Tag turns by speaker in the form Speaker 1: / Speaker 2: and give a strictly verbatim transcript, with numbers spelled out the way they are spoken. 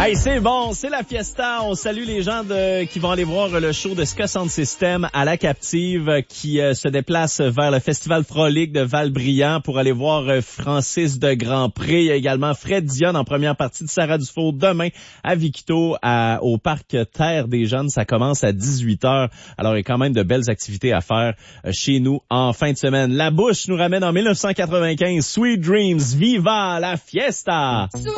Speaker 1: Hey, c'est bon, c'est la fiesta. On salue les gens de, qui vont aller voir le show de Ska Sound System à la Captive, qui euh, se déplace vers le Festival Frolic de Val-Brillant pour aller voir euh, Francis de Grandpré. Il y a également Fred Dionne en première partie de Sarah Dufault demain à Victo, à, au Parc Terre des Jeunes. Ça commence à dix-huit heures. Alors, il y a quand même de belles activités à faire euh, chez nous en fin de semaine. La Bouche nous ramène en mille neuf cent quatre-vingt-quinze. Sweet Dreams, Viva la fiesta!